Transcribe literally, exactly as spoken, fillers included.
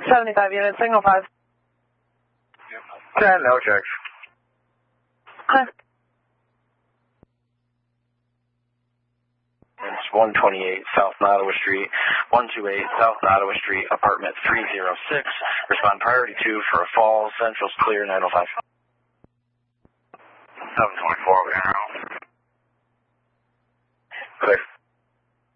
seventy-five units, signal five. ten, no checks. Hi. It's one twenty-eight South Nottawa Street, one twenty-eight South Nottawa Street, apartment three oh six. Respond priority two for a fall. Central's clear, nine oh five. seven twenty-four, we enter.